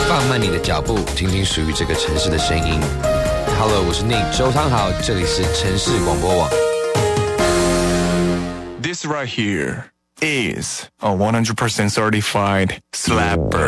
放慢你的脚步，听听属于这个城市的声音。Hello， 我是 Nick 周汤豪，这里是城市广播网。 This right here is a 100% certified slapper.